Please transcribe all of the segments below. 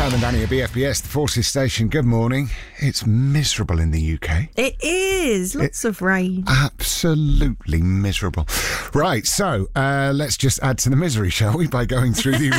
Sam and Danny at BFBS, the Forces Station. Good morning. It's miserable in the UK. It is. Lots of rain. Absolutely miserable. Right, so let's just add to the misery, shall we, by going through the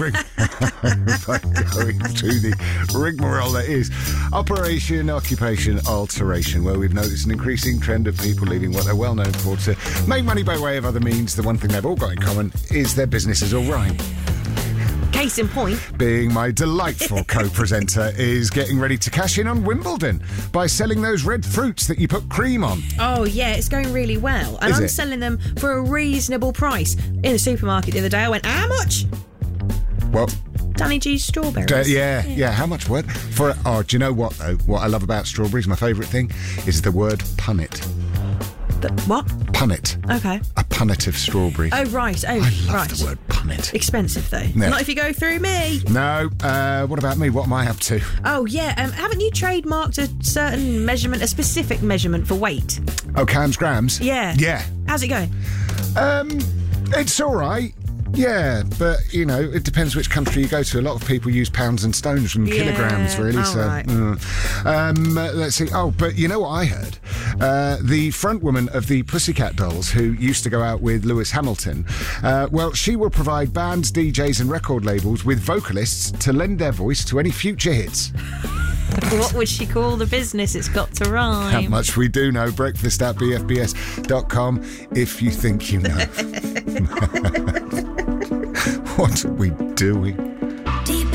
rigmarole that is Operation Occupation Alteration, where we've noticed an increasing trend of people leaving what they're well known for to make money by way of other means. The one thing they've all got in common is their business is all right. Case in point. Being my delightful co-presenter is getting ready to cash in on Wimbledon by selling those red fruits that you put cream on. Oh, yeah, it's going really well. And I'm selling them for a reasonable price. In the supermarket the other day, I went, how much? Well, Danny G's strawberries. Yeah. How much word? Do you know what, though? What I love about strawberries, my favourite thing, is the word punnet. What? Punnet. Okay. A punnet of strawberries. Oh, right. Oh, I love right. the word punnet. Expensive, though. No. Not if you go through me. No. What about me? What am I up to? Oh, yeah. Haven't you trademarked a certain measurement, a specific measurement for weight? Oh, cams, grams? Yeah. Yeah. How's it going? It's all right. Yeah, but, you know, it depends which country you go to. A lot of people use pounds and stones and kilograms, really. Right. Let's see. Oh, but you know what I heard? The front woman of the Pussycat Dolls, who used to go out with Lewis Hamilton, she will provide bands, DJs and record labels with vocalists to lend their voice to any future hits. What would she call the business? It's got to rhyme. How much we do know. Breakfast at bfbs.com if you think you know. What are we doing?